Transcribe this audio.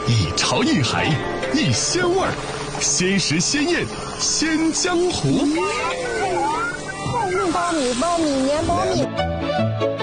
一潮一海，一鲜味儿，鲜食鲜宴，鲜江湖。 爆米，爆米，年爆米。